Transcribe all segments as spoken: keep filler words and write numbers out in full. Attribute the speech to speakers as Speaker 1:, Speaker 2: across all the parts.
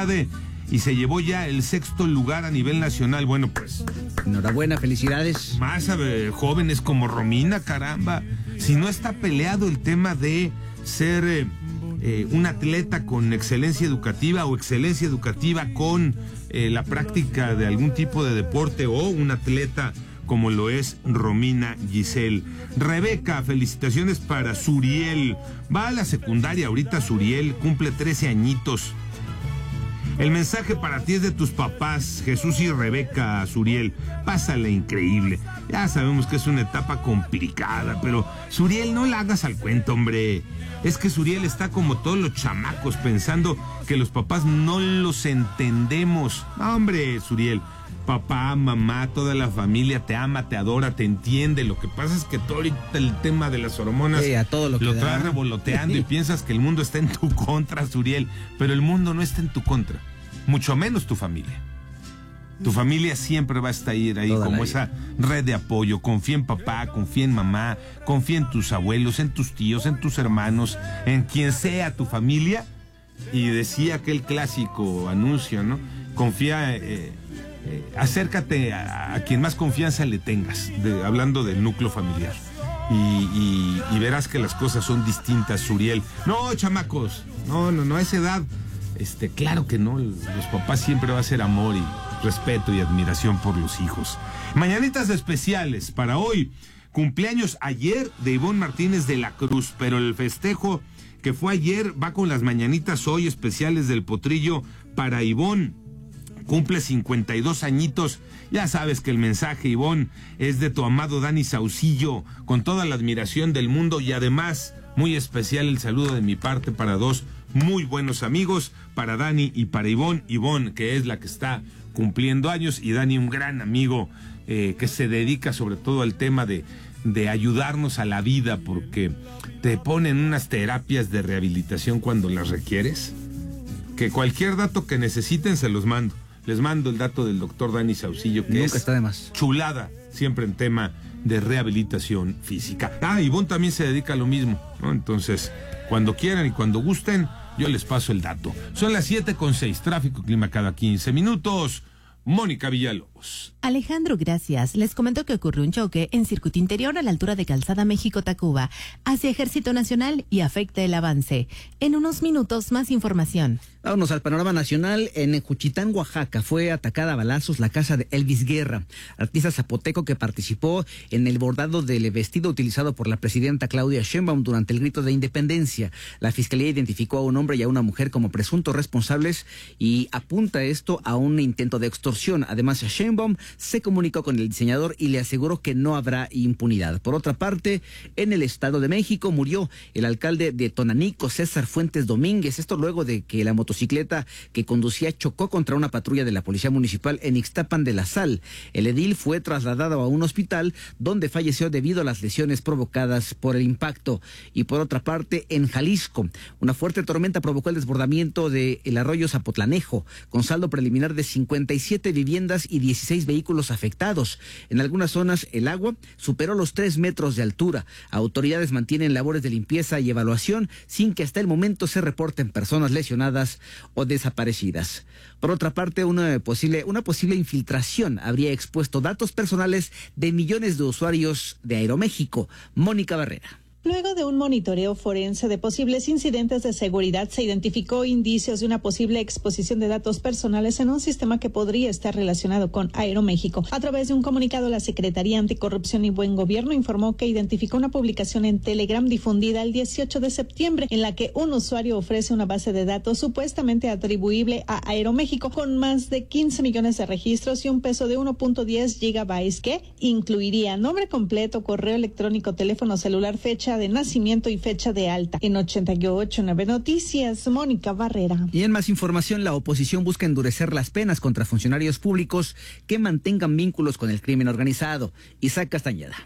Speaker 1: tarde y se llevó ya el sexto lugar a nivel nacional. Bueno, pues
Speaker 2: enhorabuena, felicidades.
Speaker 1: Más eh, jóvenes como Romina, caramba. Si no está peleado el tema de ser eh, eh, un atleta con excelencia educativa o excelencia educativa con eh, la práctica de algún tipo de deporte, o un atleta como lo es Romina Giselle. Rebeca, felicitaciones para Suriel. Va a la secundaria ahorita Suriel, cumple trece añitos. El mensaje para ti es de tus papás, Jesús y Rebeca. Suriel, pásale increíble. Ya sabemos que es una etapa complicada, pero Suriel, no la hagas al cuento, hombre. Es que Suriel está como todos los chamacos, pensando que los papás no los entendemos. No, hombre, Suriel, papá, mamá, toda la familia te ama, te adora, te entiende. Lo que pasa es que todo el tema de las hormonas
Speaker 2: sí, a todo lo,
Speaker 1: lo
Speaker 2: que
Speaker 1: traes
Speaker 2: da.
Speaker 1: revoloteando y piensas que el mundo está en tu contra, Suriel, pero el mundo no está en tu contra, mucho menos tu familia. Tu familia siempre va a estar ahí, ahí como esa red de apoyo. Confía en papá, confía en mamá, confía en tus abuelos, en tus tíos, en tus hermanos, en quien sea tu familia. Y decía aquel clásico anuncio, ¿no? Confía, eh, eh, acércate a, a quien más confianza le tengas, de, hablando del núcleo familiar. Y, y, y verás que las cosas son distintas, Suriel. No, chamacos, no, no, no, a esa edad, este, claro que no, los papás siempre va a ser amor y respeto y admiración por los hijos. Mañanitas especiales para hoy. Cumpleaños ayer de Ivonne Martínez de la Cruz, pero el festejo que fue ayer va con las mañanitas hoy especiales del Potrillo para Ivonne. Cumple cincuenta y dos añitos. Ya sabes que el mensaje, Ivonne, es de tu amado Dani Saucillo, con toda la admiración del mundo, y además muy especial el saludo de mi parte para dos muy buenos amigos, para Dani y para Ivonne. Ivonne, que es la que está cumpliendo años, y Dani, un gran amigo eh, que se dedica sobre todo al tema de, de ayudarnos a la vida, porque te ponen unas terapias de rehabilitación cuando las requieres, que cualquier dato que necesiten se los mando. Les mando el dato del doctor Dani Saucillo, que
Speaker 2: nunca
Speaker 1: es
Speaker 2: está de más.
Speaker 1: Chulada, siempre en tema de rehabilitación física. Ah, Ivonne también se dedica a lo mismo, ¿no? Entonces, cuando quieran y cuando gusten, yo les paso el dato. Son las siete con seis, tráfico, clima cada quince minutos. Mónica Villalobos.
Speaker 3: Alejandro, gracias. Les comento que ocurrió un choque en circuito interior a la altura de Calzada México-Tacuba hacia Ejército Nacional y afecta el avance. En unos minutos, más información.
Speaker 2: Vámonos al panorama nacional. En Juchitán, Oaxaca, fue atacada a balazos la casa de Elvis Guerra, artista zapoteco que participó en el bordado del vestido utilizado por la presidenta Claudia Sheinbaum durante el grito de independencia. La fiscalía identificó a un hombre y a una mujer como presuntos responsables y apunta esto a un intento de extorsión. Además, Sheinbaum se comunicó con el diseñador y le aseguró que no habrá impunidad. Por otra parte, en el Estado de México murió el alcalde de Tonanico, César Fuentes Domínguez. Esto luego de que la motocicleta que conducía chocó contra una patrulla de la Policía Municipal en Ixtapan de la Sal. El edil fue trasladado a un hospital donde falleció debido a las lesiones provocadas por el impacto. Y por otra parte, en Jalisco, una fuerte tormenta provocó el desbordamiento del arroyo Zapotlanejo, con saldo preliminar de cincuenta y siete viviendas y dieciséis vehículos afectados. En algunas zonas el agua superó los tres metros de altura. Autoridades mantienen labores de limpieza y evaluación sin que hasta el momento se reporten personas lesionadas o desaparecidas. Por otra parte, una posible, una posible infiltración habría expuesto datos personales de millones de usuarios de Aeroméxico. Mónica Barrera.
Speaker 4: Luego de un monitoreo forense de posibles incidentes de seguridad, se identificó indicios de una posible exposición de datos personales en un sistema que podría estar relacionado con Aeroméxico. A través de un comunicado, la Secretaría Anticorrupción y Buen Gobierno informó que identificó una publicación en Telegram difundida el dieciocho de septiembre, en la que un usuario ofrece una base de datos supuestamente atribuible a Aeroméxico con más de quince millones de registros y un peso de uno punto diez gigabytes que incluiría nombre completo, correo electrónico, teléfono celular, fecha de nacimiento y fecha de alta. En ochenta y ocho punto nueve Noticias, Mónica Barrera.
Speaker 2: Y en más información, la oposición busca endurecer las penas contra funcionarios públicos que mantengan vínculos con el crimen organizado. Isaac Castañeda.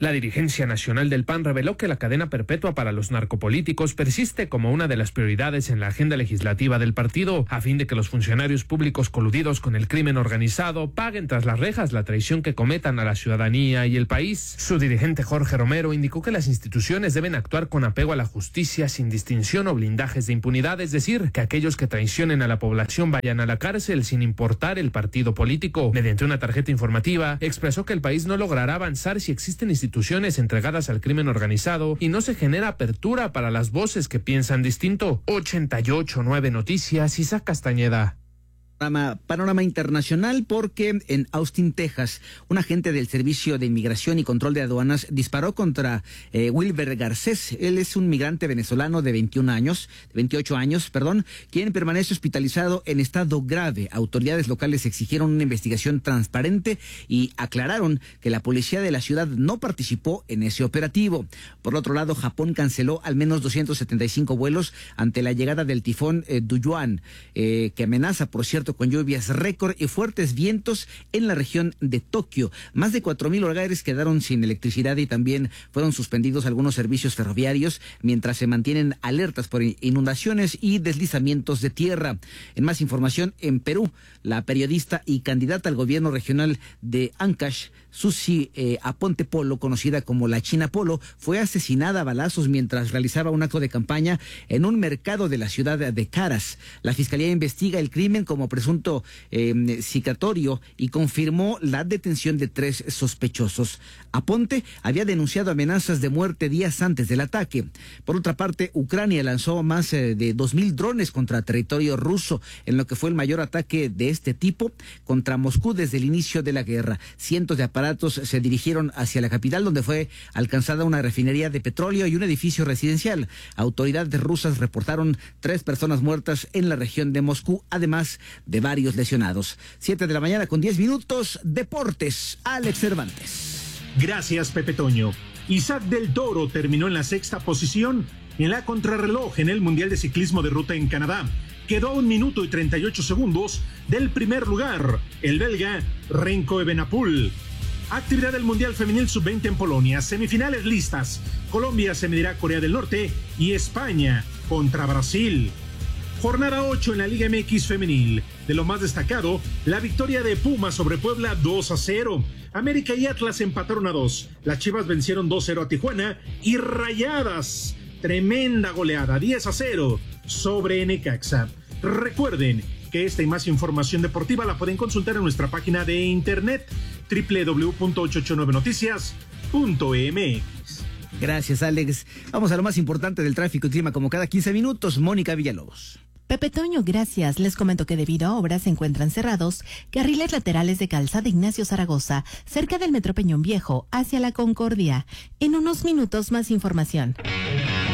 Speaker 5: La dirigencia nacional del P A N reveló que la cadena perpetua para los narcopolíticos persiste como una de las prioridades en la agenda legislativa del partido, a fin de que los funcionarios públicos coludidos con el crimen organizado paguen tras las rejas la traición que cometan a la ciudadanía y el país. Su dirigente Jorge Romero indicó que las instituciones deben actuar con apego a la justicia sin distinción o blindajes de impunidad, es decir, que aquellos que traicionen a la población vayan a la cárcel sin importar el partido político. Mediante una tarjeta informativa, expresó que el país no logrará avanzar si existen instituciones instituciones entregadas al crimen organizado y no se genera apertura para las voces que piensan distinto. ochenta y ocho nueve Noticias, Isaac Castañeda.
Speaker 2: Panorama, panorama internacional, porque en Austin, Texas, un agente del Servicio de Inmigración y Control de Aduanas disparó contra eh, Wilber Garcés. Él es un migrante venezolano de veintiún años, de veintiocho años, perdón, quien permanece hospitalizado en estado grave. Autoridades locales exigieron una investigación transparente y aclararon que la policía de la ciudad no participó en ese operativo. Por otro lado, Japón canceló al menos doscientos setenta y cinco vuelos ante la llegada del tifón eh, Duyuan, eh, que amenaza, por cierto, con lluvias récord y fuertes vientos en la región de Tokio. Más de cuatro mil hogares quedaron sin electricidad y también fueron suspendidos algunos servicios ferroviarios mientras se mantienen alertas por inundaciones y deslizamientos de tierra. En más información, en Perú, la periodista y candidata al gobierno regional de Ancash, Susi eh, Aponte Polo, conocida como la China Polo, fue asesinada a balazos mientras realizaba un acto de campaña en un mercado de la ciudad de Caras. La fiscalía investiga el crimen como presunto eh, cicatorio y confirmó la detención de tres sospechosos. Aponte había denunciado amenazas de muerte días antes del ataque. Por otra parte, Ucrania lanzó más eh, de dos mil drones contra territorio ruso, en lo que fue el mayor ataque de este tipo contra Moscú desde el inicio de la guerra. Cientos de aparatos se dirigieron hacia la capital, donde fue alcanzada una refinería de petróleo y un edificio residencial. Autoridades rusas reportaron tres personas muertas en la región de Moscú, además de varios lesionados. Siete de la mañana con diez minutos, Deportes, Alex Cervantes.
Speaker 6: Gracias, Pepe Toño. Isaac del Toro terminó en la sexta posición en la contrarreloj en el Mundial de Ciclismo de Ruta en Canadá. Quedó a un minuto y treinta y ocho segundos del primer lugar, el belga Renko Evenepoel. Actividad del Mundial Femenil sub veinte en Polonia. Semifinales listas. Colombia se medirá a Corea del Norte y España contra Brasil. Jornada ocho en la Liga M X Femenil. De lo más destacado, la victoria de Pumas sobre Puebla dos a cero. América y Atlas empataron a dos. Las Chivas vencieron dos a cero a Tijuana. Y Rayadas, tremenda goleada, diez a cero sobre Necaxa. Recuerden que esta y más información deportiva la pueden consultar en nuestra página de internet doble u doble u doble u punto ochocientos ochenta y nueve noticias punto m x.
Speaker 2: Gracias, Alex. Vamos a lo más importante del tráfico y clima como cada quince minutos. Mónica Villalobos.
Speaker 3: Pepe Toño, gracias. Les comento que debido a obras se encuentran cerrados carriles laterales de Calzada Ignacio Zaragoza, cerca del Metro Peñón Viejo, hacia la Concordia. En unos minutos más información.